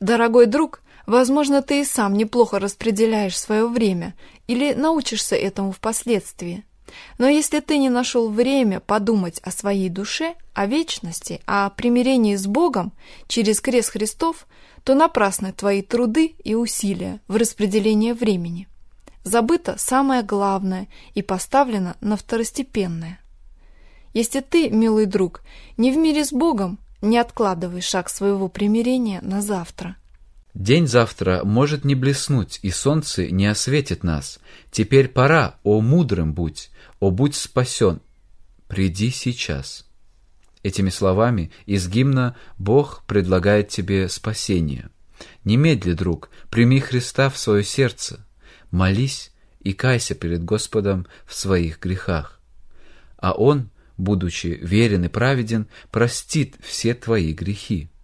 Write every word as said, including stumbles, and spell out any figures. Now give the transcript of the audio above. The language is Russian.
Дорогой друг, возможно, ты и сам неплохо распределяешь свое время или научишься этому впоследствии. Но если ты не нашел время подумать о своей душе, о вечности, о примирении с Богом через крест Христов, то напрасны твои труды и усилия в распределении времени. Забыто самое главное и поставлено на второстепенное. Если ты, милый друг, не в мире с Богом, не откладывай шаг своего примирения на завтра. День завтра может не блеснуть, и солнце не осветит нас. Теперь пора, о мудрым будь, о будь спасен. Приди сейчас. Этими словами из гимна Бог предлагает тебе спасение. Немедли, друг, прими Христа в свое сердце, молись и кайся перед Господом в своих грехах. А Он, будучи верен и праведен, простит все твои грехи.